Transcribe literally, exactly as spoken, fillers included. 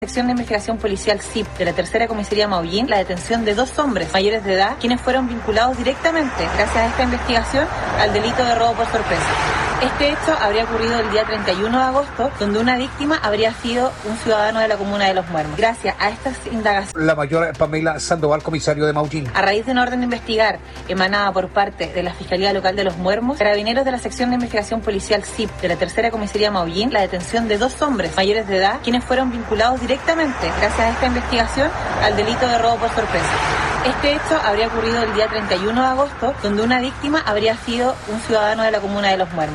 Sección de Investigación Policial S I P de la Tercera Comisaría Maullín la detención de dos hombres mayores de edad quienes fueron vinculados directamente, gracias a esta investigación, al delito de robo por sorpresa. Este hecho habría ocurrido el día treinta y uno de agosto, donde una víctima habría sido un ciudadano de la comuna de Los Muermos. Gracias a estas indagaciones, la mayor Pamela Sandoval, comisario de Maullín, a raíz de una orden de investigar emanada por parte de la Fiscalía Local de Los Muermos, Carabineros de la Sección de Investigación Policial S I P de la Tercera Comisaría Maullín la detención de dos hombres mayores de edad quienes fueron vinculados directamente, gracias a esta investigación, al delito de robo por sorpresa. Este hecho habría ocurrido el día treinta y uno de agosto, donde una víctima habría sido un ciudadano de la comuna de Los Muermos.